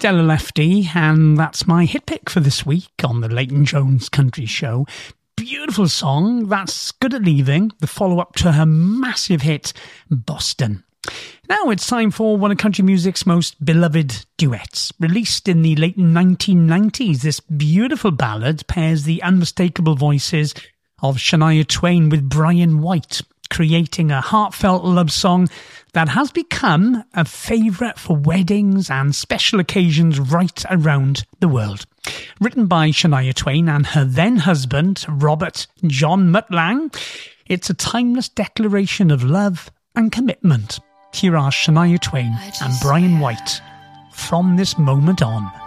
Stella Lefty, and that's my hit pick for this week on the Leighton Jones Country Show. Beautiful song, that's Good at Leaving, the follow-up to her massive hit, Boston. Now it's time for one of country music's most beloved duets. Released in the late 1990s, this beautiful ballad pairs the unmistakable voices of Shania Twain with Brian White, creating a heartfelt love song that has become a favourite for weddings and special occasions right around the world. Written by Shania Twain and her then-husband, Robert John Mutt Lange, it's a timeless declaration of love and commitment. Here are Shania Twain and Brian White, From This Moment On.